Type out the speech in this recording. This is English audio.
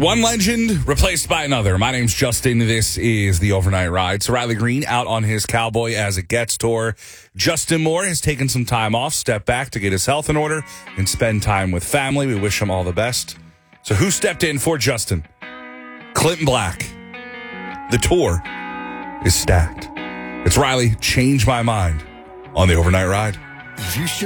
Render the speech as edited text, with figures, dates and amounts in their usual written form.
One legend replaced by another. My name's Justin. This is the Overnight Ride. So Riley Green out on his Cowboy As It Gets tour. Justin Moore has taken some time off, stepped back to get his health in order and spend time with family. We wish him all the best. So who stepped in for Justin? Clinton Black. The tour is stacked. It's Riley, Change My Mind on the Overnight Ride.